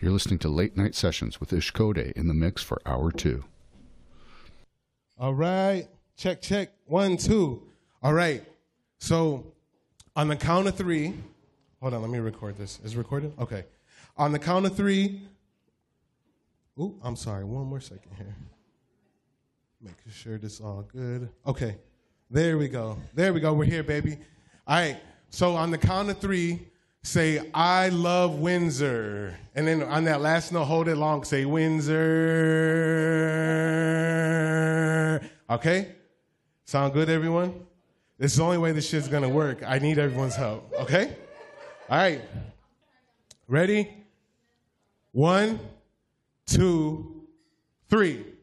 You're listening to Late Night Sessions with Ish Code in the mix for hour 2. All right. Check, check. 1, 2. All right. So on the count of 3, hold on, let me record this. Is it recorded? Okay. On the count of 3, ooh, I'm sorry. One more second here. Making sure this is all good. Okay. There we go. There we go. We're here, baby. All right. So on the count of 3, say, I love Windsor. And then on that last note, hold it long. Say, Windsor. Okay? Sound good, everyone? This is the only way this shit's going to work. I need everyone's help. Okay? All right. Ready? 1, 2, 3.